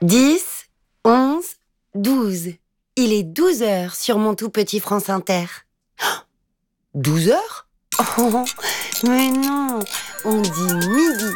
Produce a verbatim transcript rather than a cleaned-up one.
dix, onze, douze. Il est douze heures sur mon tout petit France Inter. douze heures? Oh, mais non, on dit midi.